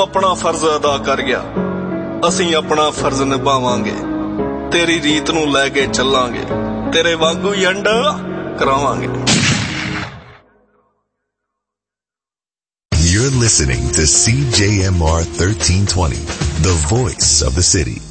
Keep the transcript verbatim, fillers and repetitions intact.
अपना फर्ज अदा कर गया, असीं अपना फर्ज निभावांगे, तेरी रीत नूं लैके चलांगे, तेरे वांगू ही अंडा करावांगे। You're listening to C J M R thirteen twenty, the voice of the city.